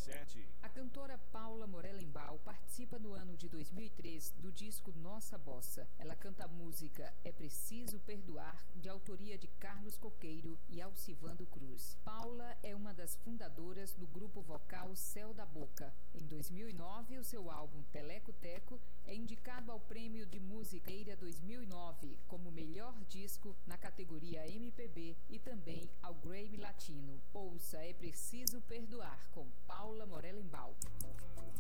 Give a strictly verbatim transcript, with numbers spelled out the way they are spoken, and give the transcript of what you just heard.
sete. A cantora Paula Morelenbaum participa no ano de dois mil e três do disco Nossa Bossa. Ela canta a música É Preciso Perdoar, de autoria de Carlos Coqueiro e Alcivando Cruz. Paula é uma das fundadoras do grupo vocal Céu da Boca. Em dois mil e nove, o seu álbum Teleco Teco é indicado ao Prêmio de Música dois mil e nove como melhor disco na categoria M P B e também ao Grammy Latino. Ouça É Preciso Perdoar com Paula Morelenbaum.